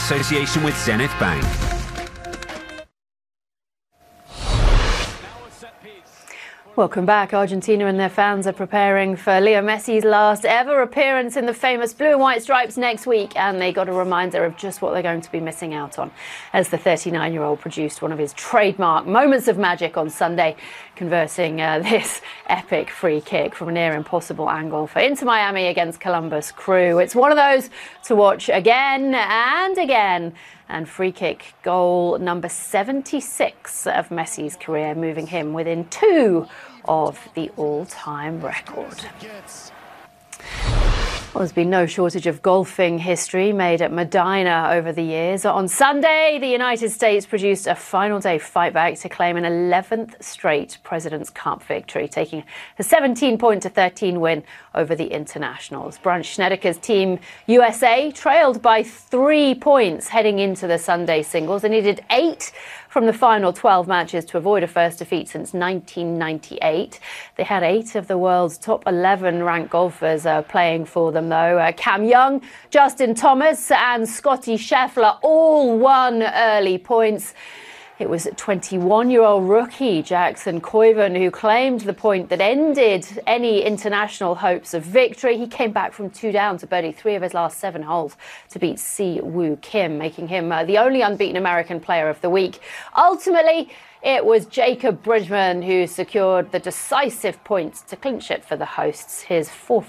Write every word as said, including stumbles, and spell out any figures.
association with Zenith Bank. Welcome back. Argentina and their fans are preparing for Leo Messi's last ever appearance in the famous blue and white stripes next week, and they got a reminder of just what they're going to be missing out on as the thirty-nine-year-old produced one of his trademark moments of magic on Sunday, converting uh, this epic free kick from a near impossible angle for Inter Miami against Columbus Crew. It's one of those to watch again and again. And free kick goal number seventy-six of Messi's career, moving him within two of the all-time record. Well, there's been no shortage of golfing history made at Medinah over the years. On Sunday, the United States produced a final day fight back to claim an eleventh straight President's Cup victory, taking a seventeen point to thirteen win over the Internationals. Brant Schnedeker's team U S A trailed by three points heading into the Sunday singles. They needed eight from the final twelve matches to avoid a first defeat since nineteen ninety-eight. They had eight of the world's top eleven ranked golfers uh, playing for them, though. Uh, Cam Young, Justin Thomas and Scottie Scheffler all won early points. It was twenty-one-year-old rookie Jackson Koivu who claimed the point that ended any international hopes of victory. He came back from two down to birdie three of his last seven holes to beat Si Woo Kim, making him uh, the only unbeaten American player of the week. Ultimately, it was Jacob Bridgman who secured the decisive points to clinch it for the hosts, his fourth